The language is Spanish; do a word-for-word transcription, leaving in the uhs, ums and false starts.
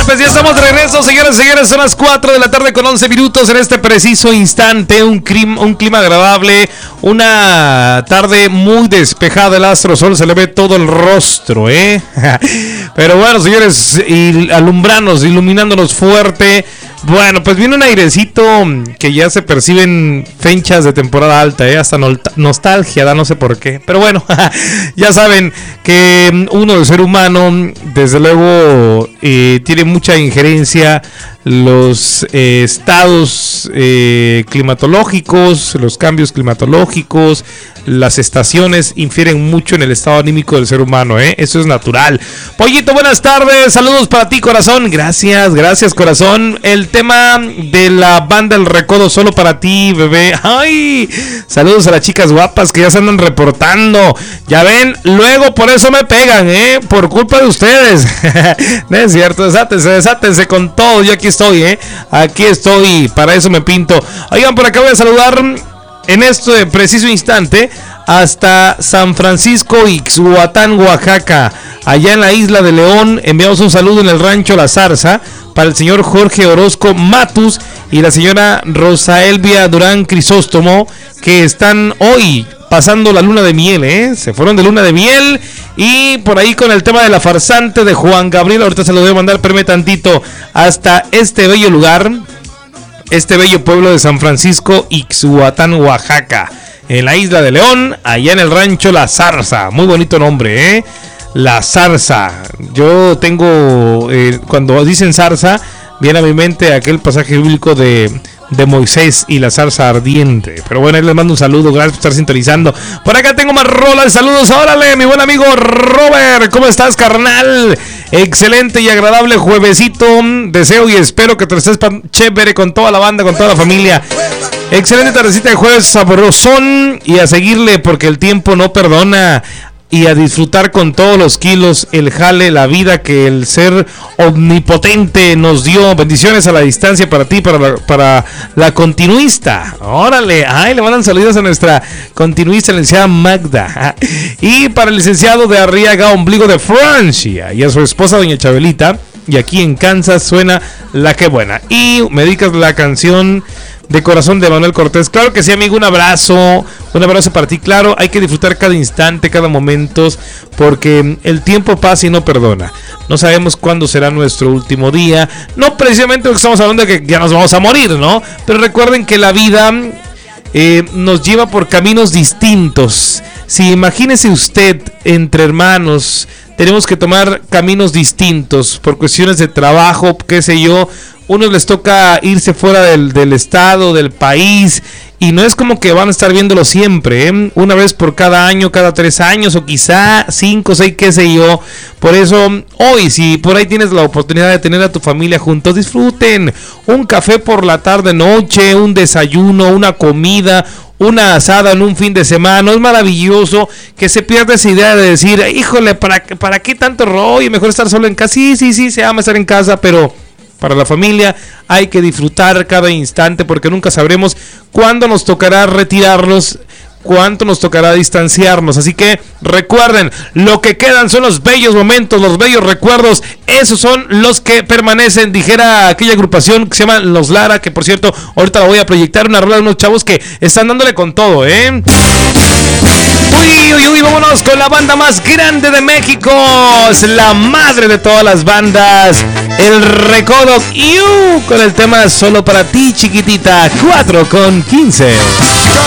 pues ya estamos de regreso, señores y señores. Son las cuatro de la tarde con once minutos en este preciso instante. Un clima, un clima agradable, una tarde muy despejada. El astro sol se le ve todo el rostro, ¿eh? Pero bueno, señores, y alumbrándonos, iluminándonos fuerte. Bueno, pues viene un airecito que ya se perciben fechas de temporada alta, ¿eh? Hasta no, nostalgia, da no sé por qué. Pero bueno, ya saben que uno, el ser humano, desde luego eh, tiene mucha injerencia los eh, estados eh, climatológicos, los cambios climatológicos, las estaciones infieren mucho en el estado anímico del ser humano, ¿eh? Eso es natural. Pollito, buenas tardes, saludos para ti, corazón. Gracias, gracias, corazón. El tema de la banda El Recodo, solo para ti, bebé. Ay, saludos a las chicas guapas que ya se andan reportando. Ya ven, luego por eso me pegan, ¿eh? Por culpa de ustedes. No es cierto, desátense, desátense con todo. Yo aquí estoy, ¿eh? Aquí estoy, para eso me pinto. Oigan, por acá voy a saludar en este preciso instante hasta San Francisco Ixhuatán, Oaxaca, allá en la isla de León. Enviamos un saludo en el rancho La Zarza para el señor Jorge Orozco Matus y la señora Rosa Elvia Durán Crisóstomo, que están hoy pasando la luna de miel, ¿eh? Se fueron de luna de miel. Y por ahí con el tema de la farsante de Juan Gabriel, ahorita se lo voy a mandar, permítame tantito, hasta este bello lugar, este bello pueblo de San Francisco Ixhuatán, Oaxaca, en la isla de León, allá en el rancho La Zarza. Muy bonito nombre, ¿eh? La Zarza. Yo tengo, eh, cuando dicen zarza, viene a mi mente aquel pasaje bíblico de, de Moisés y la zarza ardiente. Pero bueno, ahí les mando un saludo, gracias por estar sintonizando. Por acá tengo más rolas, saludos. Órale, mi buen amigo Robert, ¿cómo estás, carnal? Excelente y agradable juevesito. Deseo y espero que te estés chévere con toda la banda, con toda la familia. Excelente tardecita de jueves sabrosón. Y a seguirle porque el tiempo no perdona. Y a disfrutar con todos los kilos el jale, la vida que el ser omnipotente nos dio. Bendiciones a la distancia para ti, para la, para la continuista. Órale, ay, le mandan saludos a nuestra continuista, la licenciada Magda. Y para el licenciado de Arriaga, ombligo de Francia, y a su esposa, doña Chabelita. Y aquí en Kansas suena La Que Buena. Y me dedicas la canción de corazón de Manuel Cortés. Claro que sí, amigo, un abrazo, un abrazo para ti. Claro, hay que disfrutar cada instante, cada momento, porque el tiempo pasa y no perdona. No sabemos cuándo será nuestro último día. No precisamente porque estamos hablando de que ya nos vamos a morir, ¿no? Pero recuerden que la vida eh, nos lleva por caminos distintos. Si imagínese usted, entre hermanos, tenemos que tomar caminos distintos por cuestiones de trabajo, qué sé yo. Unos les toca irse fuera del, del estado, del país, y no es como que van a estar viéndolo siempre, ¿eh? Una vez por cada año, cada tres años, o quizá cinco, seis, qué sé yo. Por eso, hoy, si por ahí tienes la oportunidad de tener a tu familia juntos, disfruten un café por la tarde, noche, un desayuno, una comida, una asada en un fin de semana. Es maravilloso que se pierda esa idea de decir, híjole, ¿para, para qué tanto rollo? Mejor estar solo en casa. Sí, sí, sí, se ama estar en casa, pero para la familia hay que disfrutar cada instante porque nunca sabremos cuándo nos tocará retirarnos, cuánto nos tocará distanciarnos. Así que recuerden, lo que quedan son los bellos momentos, los bellos recuerdos. Esos son los que permanecen, dijera aquella agrupación que se llama Los Lara, que por cierto, ahorita la voy a proyectar, una rola de unos chavos que están dándole con todo, ¿eh? Uy, uy, uy, vámonos con la banda más grande de México. Es la madre de todas las bandas, El Recodo. Y con el tema Solo para ti, chiquitita. Cuatro con quince.